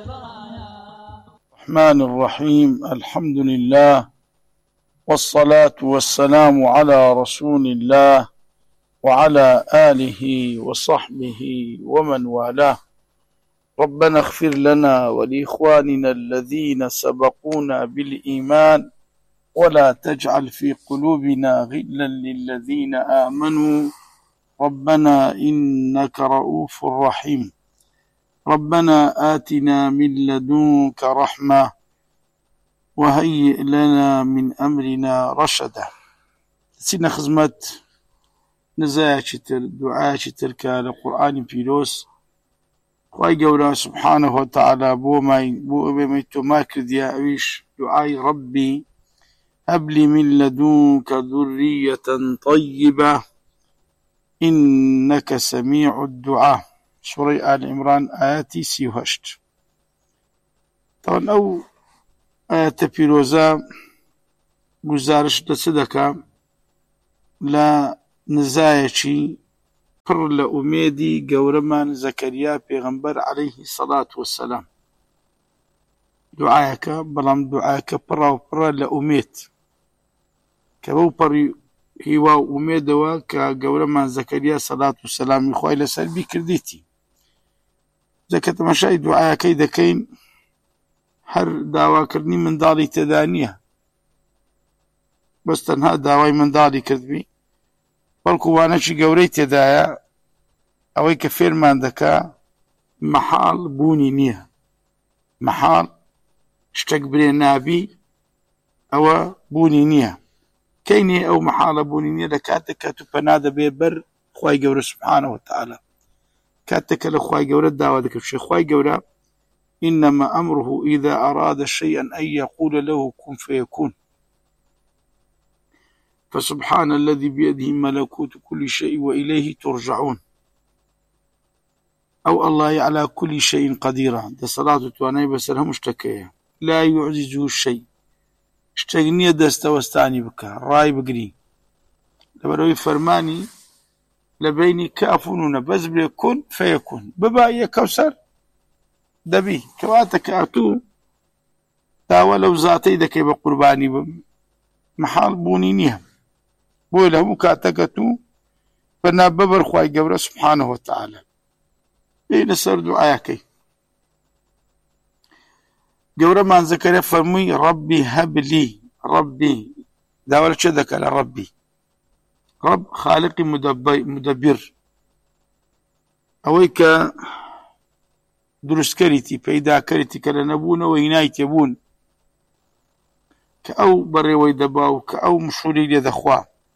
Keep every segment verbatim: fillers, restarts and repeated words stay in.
الرحمن الرحيم. الحمد لله والصلاة والسلام على رسول الله وعلى آله وصحبه ومن والاه. ربنا اغفر لنا ولإخواننا الذين سبقونا بالإيمان ولا تجعل في قلوبنا غلا للذين آمنوا ربنا إنك رؤوف رحيم. ربنا آتنا من لدنك رحمة وهيئ لنا من أمرنا رشدا. سينا خزمت نزايا شتر دعاء شتر كالقرآن بيروس خواهي قولا سبحانه وتعالى بو ما بو ميتو ما كرد يا عيش دعاء ربي هب لي من لدنك ذرية طيبة إنك سميع الدعاء. سورة آل عمران آياتي سي وهشت. طبعا أو آيات بيروزا گزارش دسدكا لا نزايشي پر لأميدي قورمان زكريا پیغمبر عليه الصلاة والسلام. دعاك بلام دعاك برا وبرا لأميد كبو بري هوا أميدوا كقورمان زكريا صلاة والسلام إخوائي لسلبي كرديتي زكاة مشاي دعاك دكين هر داوا كرني من داري تدانية بس تنها داواي من داري كردبي بلكو وانشي قوري تدايا اوي كفير ما عندك محال بوني نيه محال اشتق بري نابي او بوني نيه كيني او محال بوني نيه لكاتك كاتو بنادى بيبر خواي قوري سبحانه وتعالى كاتك لخواي قوري الدعوة ذكر شيء خواي قوري إنما أمره إذا أراد شيئا أن يقول له كن فيكون. فسبحان الذي بيده ملكوت كل شيء وإليه ترجعون. أو الله على كل شيء قدير. ده صلاة تواني بس لهم اشتكيه لا يعجزه الشيء. اشتغني دست واستاني بك راي بقري لبروي فرماني لبيني كافون بس بيكون فيكون ببا كوثر دبي كواتك أتو داوا لو ذاتي دكي بقرباني محال بونينيها بوله مكاتكتو فناببر خواي قبره سبحانه وتعالى. اي نسر دعاكي قبره ما ذكر فرمي ربي هب لي ربي داوا لشدك على ربي رب خالق مدبر اويك دروس كريتي بيدا كريتي كلا نبون وينايت يبون كأو بري ويدباو كأو مشوري لذخوا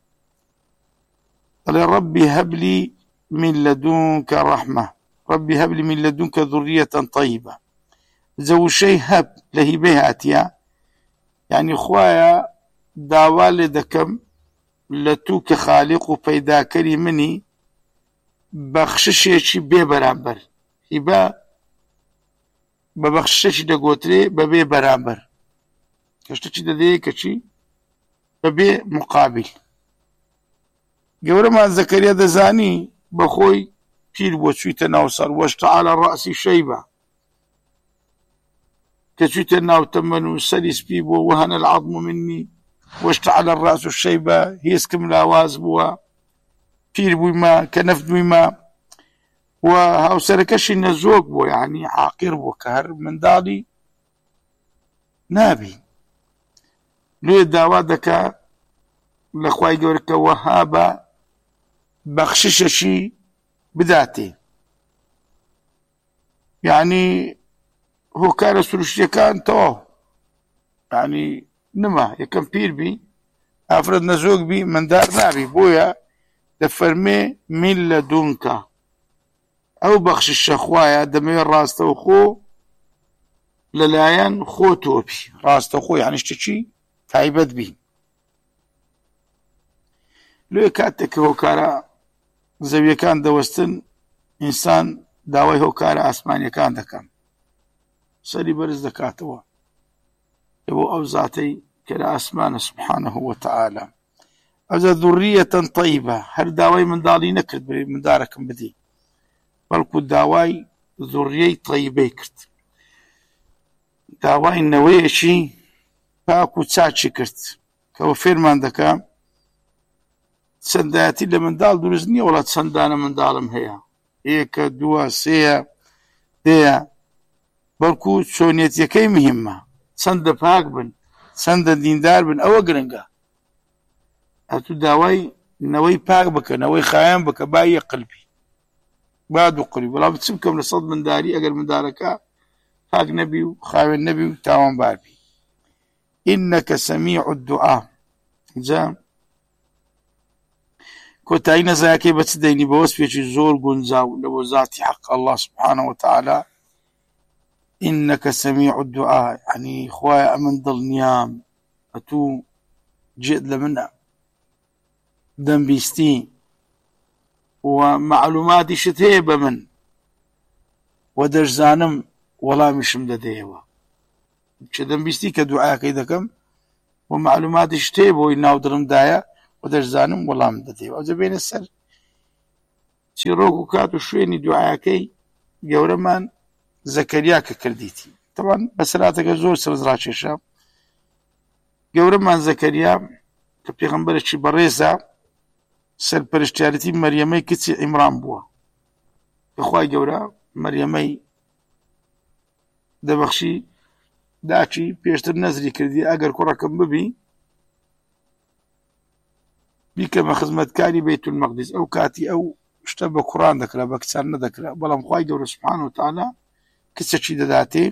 قال ربي هب لي من لدنك رحمة ربي هب لي من لدنك ذرية طيبة زو شيء هب لهي بهاتيا يعني خوايا داوال دكم لتوك خالق بيدا كري مني بخششي بي برامبر هبا ببخشش دقوتري ببي برامبر كشتشي ددي كشي ببي مقابل. قبل ما زكريا دزاني بخوي بير وشويت ناوصر واشتعل رأسي شيبة كشويت ناو تمن سلس بيبو وهن العظم مني واشتعل الرأس الشيبة هيسكم لاواز بوا بير بوما كنفد بوما وهاو سركش النزوق بو يعني عاقر بو كهر من دالي نابي لو داوادك لخواي قولك وهابا بخشششي بذاتي يعني هو كان سلوشي كان تو يعني نما يكن بير بي افرد نزوق بي من دار نابي بويا دفرمي من لدنك او بخش الشخوايا دمي راس توخو للايان خو توبي راس توخو يعني اشتشي تايبت بي لو كاتك هو كارا زوية كان دوستن انسان داوي هو كارا اسمانيا كان دكام سري برز دكاتوا يبو او ذاتي كلا اسمان سبحانه وتعالى أجا ذرية طيبة هر داوي من دالي نكرت من داركم بدي بلكو داوي ذرية طيبة كرت داوای نەوەیەکی پاک و چاچی کرد کەەوە فێرمان دەکا چەندایەتی لە منداڵ دروست نییە وڵات چەندانە منداڵم هەیە یەکە دووە سێیە دەیە بەڵکو چۆنیەتیەکەی مهمە چەندە پاک بن چەندە دیندار بن ئەوە گرنگە ئەتو داوای نەوەی پاک بکە نەوەی خایەن بکە با یە قلبی با دوو قلبی بەڵام چ بکەم لە سەد منداری ئەگەر مندارەکە پاک نەبی و خاوێن نەبی و تاوانبار بی ئینەکە سەمیع الدوعا جا کۆتایی نەزایەکەی بە چ دەینی بە وەسفێکی زۆر گونجاو لە بۆ ذاتی حەق الله سبحانه وتعالى إنك سميع الدعاء يعني خوايا أمن ضلنيام أتو جئت لمنها دنبيستي ومعلوماتي شتيبة من ودرج زانم ولا مش مدديوة دنبيستي كدعاء كيدا كم ومعلوماتي شتيبة ويناو درم دايا ودرج زانم ولا مدديوة وزا بين السر سيروكو كاتو شويني دعاء كي جورمان زكريا كرديتي طبعا بسراتك زور سرزراتشيشا جورمان زكريا كبيغمبرشي بريزا سر پرشتيارتي مريمي كتي عمران بوا اخواي جورا مريمي دبخشي داچي بيشتر نزري كردي اگر كركم ببي بكما خدمتكاري بيت المقدس او كاتي او اشتبه قرآن ذكرى بكسان ذكرى بلام خواي جورا سبحانه وتعالى کچەکی دەداتێ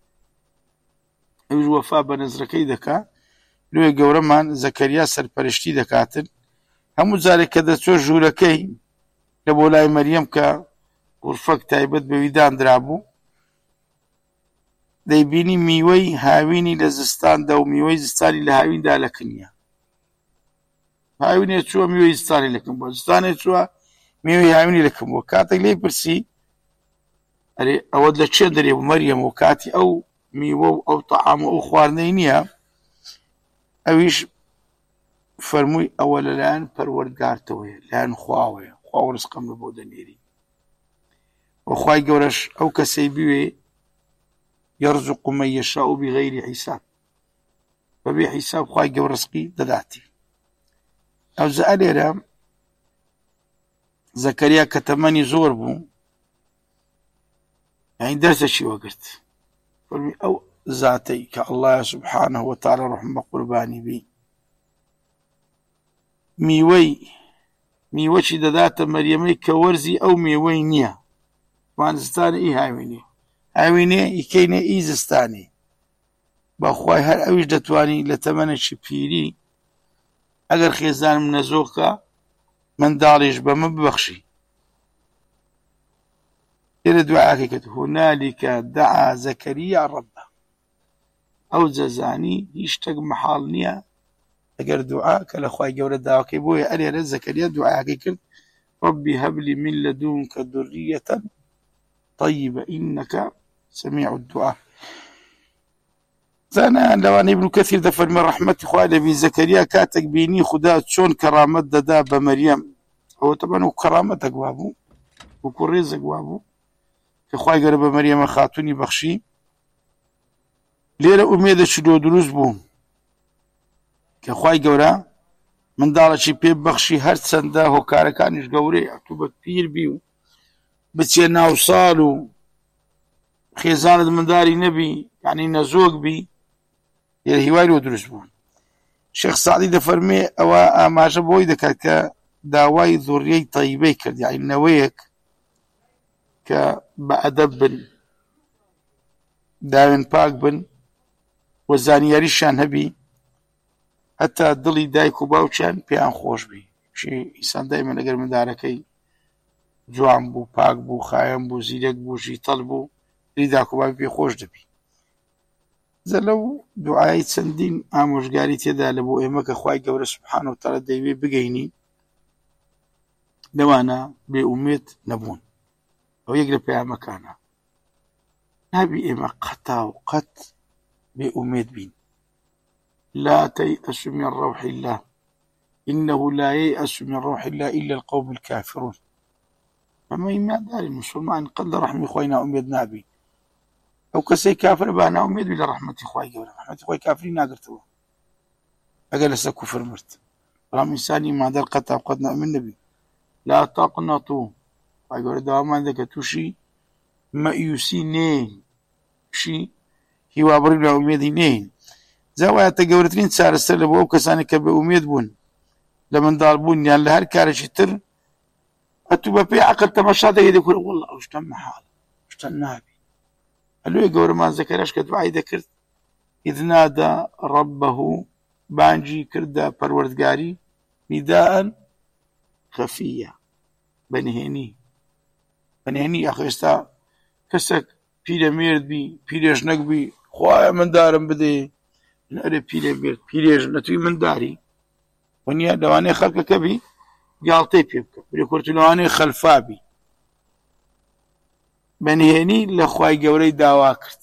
ئەوش وەفا بە نەزرەکەی دەکا لێ گەورەمان زەکەریا سەرپەرشتی دەکاتن هەموو جارێک کە دەچۆ ژوورەکەی لە بۆ لای مەریەم کە غورفەک تایبەت بەوی دانرا بوو دەیبینی میوەی هاوینی لە زستاندا و میوەی زستانی لە هاویندا لەکنیە هاوینێ چووە میوەی زستانی لەکن بووە زستانێ چووە میوەی هاوینی لەکن بووە کاتێک لێی پرسی ئەرێ ئەوەت لە چێ دەرێ بوو مەریەم و کاتی ئەو میوە و ئەو تەعام و ئەو خواردنەی نییە ئەویش فەرمووی ئەوە لەلایەن پەروەردگارتەوەیە لایەن خواوەیە خوا ڕزقم لە بۆ دەنێری وەخوای گەورەش ئەو کەسەی بوێ يرزق من يشاء بغير حساب بەبێ حیساب خوای گەورە ڕزقی دەداتی ئەو زە لێرە زەکەریا کە تەمەنی زۆر بوو يعني درسشي وقت فالمي أو ذاتي كالله سبحانه وتعالى رحمة قرباني بي ميوي ميوشي دادات مريمي كورزي أو ميوي نيا وانزستاني إي هاويني هاويني إيكيني إي زستاني باخواي هر أويش دتواني لتمنشي بيري أجر خيزان من زوقا من داريش بما ببخشي إلى دعاءك هنالك دعا زكريا ربه أو ززاني يشتق محال نيا أجر دعاءك لأخوي جورة دعاك بويا ألي على زكريا دعاءك ربي هب لي من لدنك ذرية طيبة إنك سميع الدعاء زانا لو أنا ابن كثير دفر من رحمة إخواني في زكريا كاتك بيني خدا شون كرامة دا بمريم هو طبعا كرامتك بابو وكريزك بابو كخواي قرب مريم خاتوني بخشي ليرة أميدة شدو دروز بوم كخواي قورا من دالة شي بيب بخشي هر سنده هو كاركانيش قوري اعتوبة كبير بيو بتشي ناوصالو خيزانة من داري نبي يعني نزوق بي ليرة هواي دروز بوم شيخ سعدي ده فرمي أو ما جبوي ده كا داواي ذرية طيبة كرد يعني نويك كبأدب بن داوين باك بن وزانياريشان هبي حتى دڵی دایک و باوچیان پێیان خۆش بی شی ئینسان دایما ئەگەر منداڵەکەی جوان بوو پاک بوو خایەن بوو زیرەک بوو ژیتەڵ بوو دڵی دایک و باوی پێ خۆش دەبی زە لەو دوعای چەندین ئامۆژگاری تێدا لە بۆ ئێمە کە خوای گەورە سوبحانە وتەعالا دەیوێ بگەینی لەوانە بێ ئومێد نەبوون ئەو یەک لە پەیامەکانە نابی ئێمە قەتا و قەت بێ ئومێد بین لا تيأس من روح الله إنه لا ييأس من روح الله إلا القوم الكافرون أما إما دار المسلمان قد رحمي خوينا أميد نابي ئەو کەسەی کافر با ناومێد بی لە ڕەحمەتی خوای گەورە ڕەحمەتی خوای کافری ناگرتەوە ئەگەر لەسەر کوفر مرد بەڵام ئینسانی مادەر قەت تا قەت نائومێد نەبی لا تەقنەتوو خوای گەورە داوامان دەکات تووشی مەئیوسی نێین تووشی هیوابڕی لە ئومێدی نێین جا وایەتە گەورەترین چارەسەر لە بۆ ئەو کەسانی کە بە ئومێد بوون لە منداڵبوون یان لە هەر کارێکی تر ئەتوو بە پێی عەقڵ تەماشا دەکەی دەکوێ وەڵڵا ئەو شتە مەحاڵە شتە نابی هەلوێ گەورەمان زەکەریاش کە دوعای دەکرد ئیذ نادا ڕەبەهو بانگی کردە پەروەردگاری نیداءەن خەفیە بەنهێنی بەنهێنی ئەخ ئێستا کەسێک پیرەمێرد بی پیرێژنەک بی خوایە مندارم بدەیێ ئەرێ پیرەمێرد پیرێژ نەتووی منداری وەنیە لەوانەیە خەڵکەکە بی گاڵتەی پێ بکە برێکورت لەوانەیە خەلفا بی بەنهێنی لە خوای گەورەی داوا کرد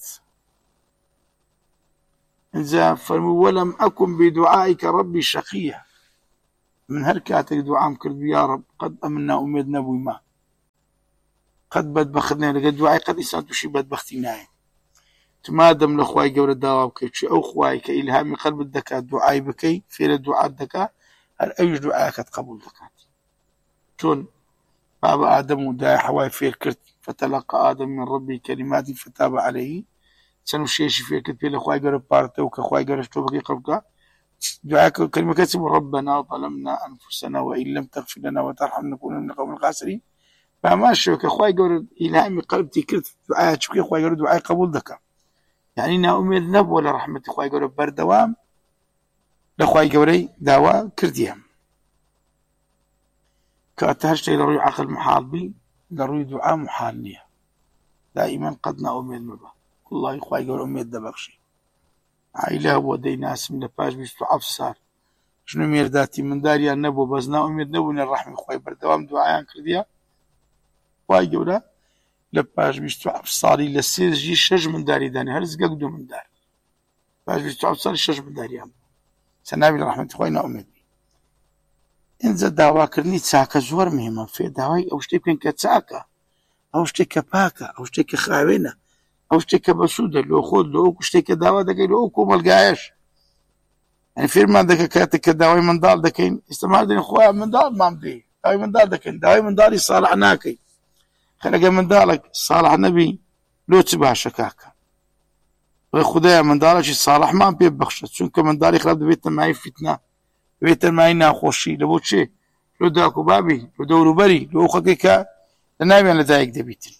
ئینجا فەرموو وەلەم ئەکن بدوعائیکە ڕەبی شەقیە من هەر کاتێک دوعام کرد یا ڕەب قەت ئەمن ناومێد نەبوویمە قەت بەدبەخت نەیە لەگەڵ دوعای قەت ئینسان تووشی بەدبەختی نایە تمادەم لە خوای گەورە داوا بکەیت چی ئەو خوای کە ئیلهامی قەلبت دەکات دوعای بکەی فێرە دوعات دەکات هەر ئەویش دوعاکەت قبول دەکات چۆن بابا ئادەم و دای حەوای فێر کرد فتەلەقە ئادەم من ڕەبی کەلیماتی فتابە عەلەیهی چەند شێشی فێر کرد پێ لە خوای گەورە پارتەوە کە خوای گەورەش تۆ بەکەی قەبول بکات دعاء كلمة كتب ربنا ظلمنا أنفسنا وإن لم تغفر لنا وترحمنا نكون من القوم الخاسرين فما شوك أخوي قول إلهامي قلبتي كرت دعاء شوكي أخوي قول دعاء قبول دكا يعني نا أميد نب ولا رحمة أخوي قول بردوام لأخوي قولي دعوة كرديهم كأتهشت إلى روي عقل محال بي لروي دعاء محال نية دائما قد نا أميد مبا والله أخوي قول أميد دبخشي عائلة ودي ناس من لباش بيستو عفصار شنو ميرداتي من داريا نبو بزنا أميد نبو الرحمة خوي بردوام دعايان كرديا واي جولا لباش بيستو عفصاري لسير جي شج من داري داني هرز قدو من دار باش بيستو عفصاري شج من داريا سنابي الرحمة خوي نا أميد إنزا دعوا كرني تساكا زور مهمة في دعواي أو شتي بكن كتساكا أو شتي كباكا أو شتي كخاوينة أو شتي كبسودة لو خود لو شتي كدعوة دكي لو كوم القايش يعني فيرما دكا كاتك كدعوي من دال دكين استمر دين خويا من دال ما مدي دعوي من دال دكين دعوي من دالي صالح ناكي خلق من دالك صالح نبي لو تبع شكاكا وخدايا من دالك صالح ما بيبخشت شنك من دالي خرب بيت معي فتنة بيت معي ناخوشي لو شيء لو داكو بابي لو دورو بري لو خكيكا لنايم على ذاك دبيتن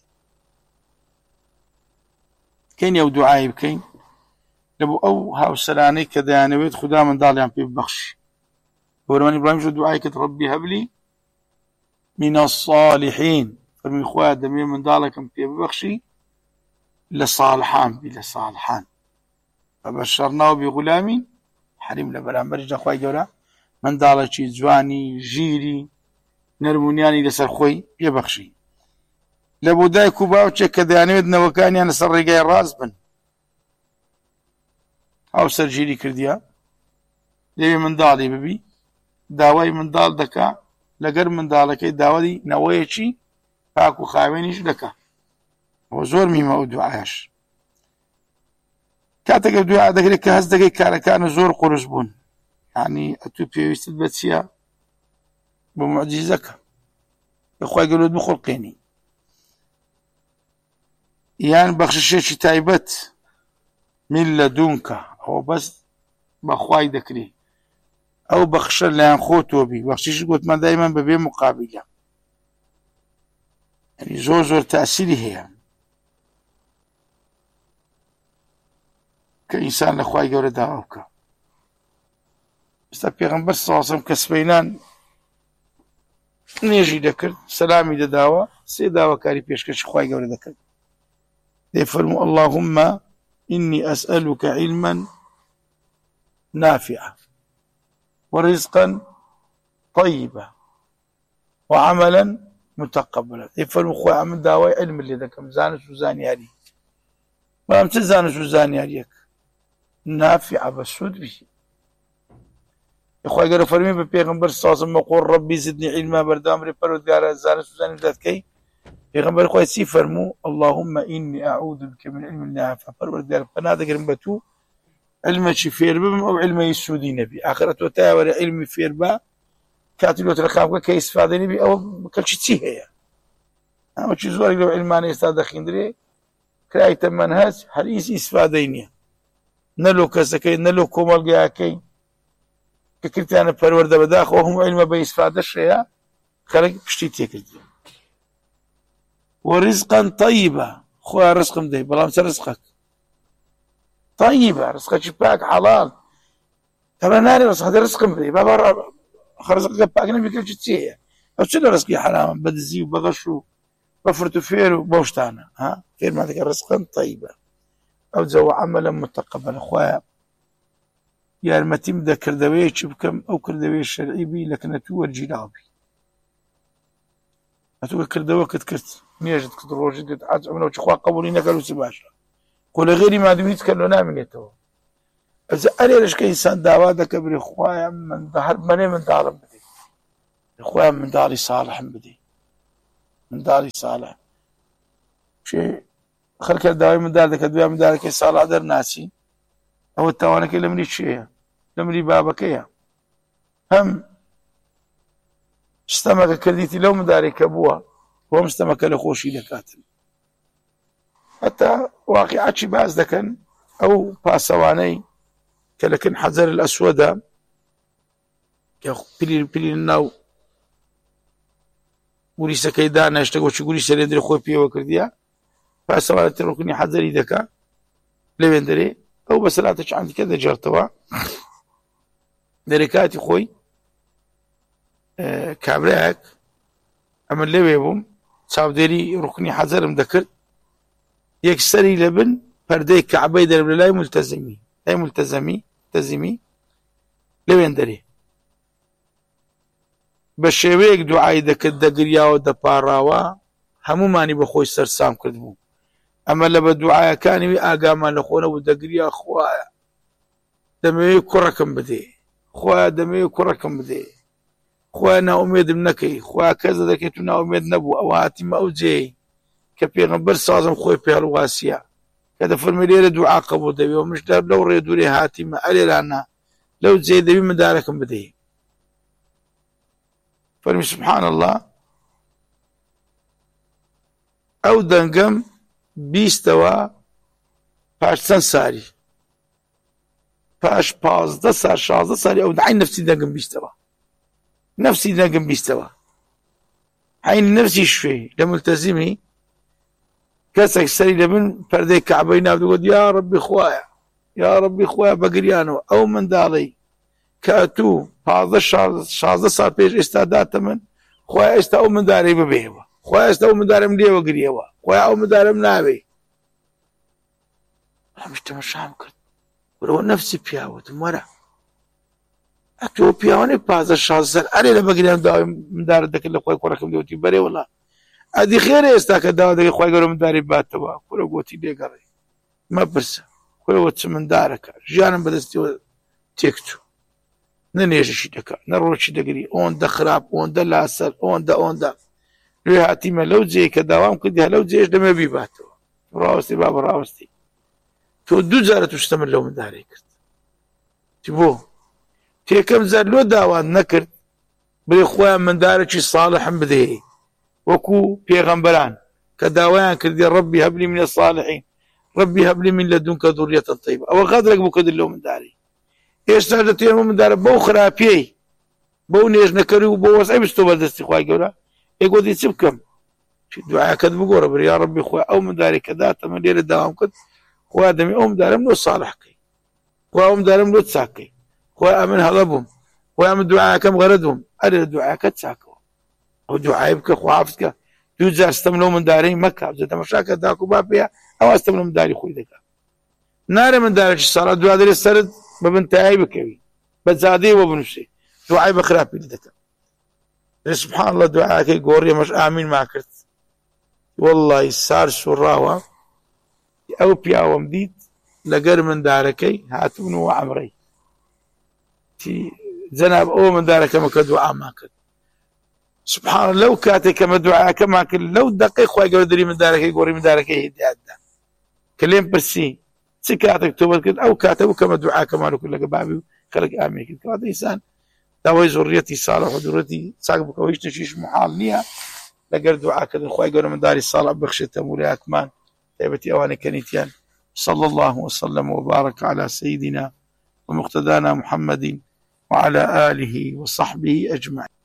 كين يو دعاء بكين لبو أو هاو سلاني كذا أنا بيت خدا من دالي عم بيبخش ورمان إبراهيم شو دعاء كت ربي هبلي من الصالحين فرمي خواه دمير من دالك عم بيبخشي لصالحان بلا صالحان فبشرناه بغلام حريم لبلا مرجع خواه جورا من دالك شي جواني جيري نرمونياني لسر خوي بيبخشي لبو دايكو باوچه كذا أنا بدنا وكاني أنا سر رجاي راس بن أو سرجيري كرديا لبي من دالي ببي داوي من دال دكا لقر من دالك داودي نويشي باكو خاوينيش دكا وزور ميما او دعاش كاتك دعاء دكري كهز دكي كان زور قرص بون يعني اتو بيست بتسيا بمعجزك اخوي قالوا بخلقيني يعني بخششي تايبت من لدنك هو بس بخواي دكري او بخشر لان خوتو بي بخشيش قلت ما دايما ببي مقابلة يعني زور زور تأثيري هي كإنسان لخواي قولة دعوك بس پیغمبر صلى الله عليه وسلم كسبينان نيجي دكر سلامي دا دعوة سي دعوة كاري بيشكش خواي قولة دكر دي فرمو اللهم إني أسألك علما نافعا ورزقا طيبا وعملا متقبلا يفرمو خويا عمل داوي علم اللي ذاك مزانس وزاني علي ما متزانس وزاني عليك نافعة بسود به اخويا قالوا فرمي ببيغمبر صلى الله عليه وسلم قول ربي زدني علما بردام ريبرو ديار زانس وزاني ذاتكي پیغمبر خوای چی فەرموو اللهم إني أعوذ بك من علم لا ينفع پەروەردگار پەنا دەگرم بە توو علمێکی فێر ببم ئەو علمەی سوودی نەبی ئاخرەت تۆ تایە وەرە علمی فێر بە کاتی لۆترە خام بکە کە ئیسفادەی نەبی ئەوە کەلکی چی هەیە ئەوەی زۆرێک لەو علمانە ئێستا دەخیندرێ کرایتە مەنهەج هەر هیچ ئیسفادەی نییە نەلۆ کەسەکەی نەلۆ کۆمەڵگەیەکەی کە کردیانە پەروەردە بەداخەوە هەموو علمە بە ئیسفادەش هەیە خەڵک پشتی تێکردی وەڕزقا طەیبە خۆیان ڕزقم دەی بەڵام چە ڕزقەک طەیبە ڕزقێکی پاک حەڵاڵ تەمە نارێ ڕزقەکە ڕزقم بدەی بابا ڕزقەکە پاک نەبی کەلکی چی هەیە ئەو چ لە ڕزقی حەرامە بە دزی و بە غەش و بە فرت و فێر و بەو شتانە ها فێرمان دەکە ڕزقا طەیبە ئەو جەوە عەمەلە متەقەبەلە خوایە یارمەتیم بدە کردەوەیەکی بکەم ئەو کردەوەی شەرعی بی لە کەنەتوو وەرگیراو بی ئەتووکە کردەوەکت کرد نوێژت کرد ڕۆژت کرد حەج عومرە خوا قبوڵی نەکەر و چ باشە خۆ لە غێری مادوم هیچ کە لۆ نامێنێتەوە ئەجا ئەرێرش کە ئینسان داوا دەکە بڵێ خوایە من هەر مەنێ منداڵم بدەی خوایە منداڵی ساڵحم بدەی منداڵی ساڵح شێ خەڵکە داوای منداڵ دەکە دوای منداڵەکەی ساڵح دەرناچی ئەوە تاوانەکەی لە منی چێیە لە منی بابەکەیە هەم شتەمەکە کردیتی لەو منداڵی کە بووە وەم شتەمەکە لە خۆشی دەکاتن هەتا واقعاتی باز دەکەن ئەو پاسەوانەی کە لەکن حەجەر الئەسوەدە کە پلیر پلیر ناو گوریسەکەی دانا شتێکەوەکی گوریسە لێ درێ خۆی پێوە کردیە پاسەوانەتی ڕوکنی حەجەری دەکا لەوێن دەرێ ئەو بەسەلاتێکی عەندیکە دەجێڕتەوە دەرێ کاتی خۆی کابرایەک ئەمە لەوێ بووم چاودێری ڕوکنی حەجەرم دەکرد یەک سەری لە بن پەردەی کەعبەی دەرم لە لای مولتەزیمی لای مولتەزەمی تەزیمی لەوێن دەرێ بە شێوەیەک دوعای دەکرد دەگریاوە دەپاڕاوە هەمومانی بە خۆی سەرسام کرد بوو ئەمە لە بە دوعایەکانی وی ئاگامان لە خۆنەبوو دەگریا خوایە دەمەوێت کوڕەکەم بدێ خوایە دەمەوێت کوڕەکەم بدێ خوایە ناومێدم نەکەی خوایە کەسە دەکەیت و ناومێد نەبوو ئەوە هاتیمە ئەو جێی کە پێغەمبەر سازم خۆی پێڵواسیە کە دەفەرمێ لێرە دوعا قبوڵ دەبێ و منش لەو ڕێ دوورێ هاتیمە ئەلێرانە لەو جێ دەبی منداڵەکەم بدەی فەرمی سبحان الله ئەو دەنگەم بیستەوە پاش چەند ساری پاش پازدە سار شازدە ساری ئەو عین نەفسی دەنگم بیستەوە نەفسی دەنگم بیستەوە عین نەفسی شوێ لە مولتەزیمی کەسێک سەری لە من پەردەی کەعبەی ناودەگوت یا ڕەبی خوایە یا ڕەبی خوایە بەگریانەوە ئەو منداڵەی کە ئەتوو پازدە شازدە سال پێش ئێستا داتە من خوایە ئێستا ئەو منداڵەی ببێەوە خوایە ئێستا ئەو منداڵم لێوە گریەوە خوایە ئەو منداڵم ناوێ هەمیش تەماشام کرد وەرەوە نەفسی پیاوەتم وەرە ئەتۆ پیاوانەی پازدە شازدە سال ئەرێ لە بەگریان داوای منداڵت دەکرد لە خوای کوڕەکەم دەوتی بەرێ وەڵا ئەدی خێرە ئێستا کە داوا دەکەی خوای گەورە منداڵی باتەوە کوڕە گوتی لێگەڕێ مەپرسە کوڕەوە چ منداڵەکە ژیانم بەدەستیەوە تێکچوو نە نێژەشی دەکات نە ڕۆکی دەگری ئەوەندە خراپ ئەوەندە لاسەر ئەوەندە ئەوەندە لێ هاتیمە لەو جێ کە داوام کردی لەو جێش دەمێ بیباتەوە ڕاوەستی با بەڕاوەستی تۆ دوو جارە توشتە من لەو منداڵی کرد چ بۆ تێکەم جار لۆ داوات نەکرد بڵێ خۆیان منداڵێکی ساڵحم بدەیە وەکو پێغەمبەران کە داوایان کردی ڕەبی هەبلی منە ساڵحین ڕەبی هەبلی من لەدونکە دوڕیەتە طەیبە ئەوە غەدرێک بوو کردن لەو منداڵی ئێستا دەتوێنمە منداڵە بەو خراپیەی بەو نێژنەکەری و بۆ وەزعی بستۆ بەردەستی خوای گەورە ئێگوتی چ بکەم دوعاکەت بگۆڕە بڕ یا ڕەبی خۆی ئەو منداڵی کە داتەمە لێرە داوام کرد خوا دەمێ ئەو منداڵم لۆ ساڵحکەی خوا ئەو منداڵم لۆ چاکەی خوا ئەمن هەڵە بووم خوا من دوعاکەم غەرەد بووم ئەرێ دوعاکەت چاکەوە ئەو دوعای بکە خوا حافظکە دوو جار ستەم لەو منداڵەی مەکە جە تەماشاکە داک و با پێیە ئەوا ستەم لە منداڵی خۆی دەکات نارە منداڵێکی ساڵح دوا دەرێ سەرت بە بنتایی بکەوی بە جادەی وە بنووسێ دوعای بە خراپی دەکەم سبحان الله دوعاکەی گۆڕی ئەمەش ئامین ما کرد وەڵڵی سار سوڕاوە ئەو پیاوەم دیت لەگەر منداڵەکەی هاتبوون و عەمرەی جەناب ئەوە منداڵەکەمە کە دوعامان کرد سبحان الله لو كاتك كما دعاء كما كل لو دقيق خوي قالوا دري من دارك يقولي من دارك يهدي عدا كلين برسي سكاتك توبت او كاتب كما دعاء كما كل قبابي خلق امي كذا هذا انسان داوي ذريتي صالح وذريتي ساقبك ويش تشيش محال نيا لقر دعاء كذا خوي قالوا من داري صالح بخشته مولاي اكمان تيبتي اواني كنيتيان صلى الله وسلم وبارك على سيدنا ومقتدانا محمد وعلى آله وصحبه أجمعين.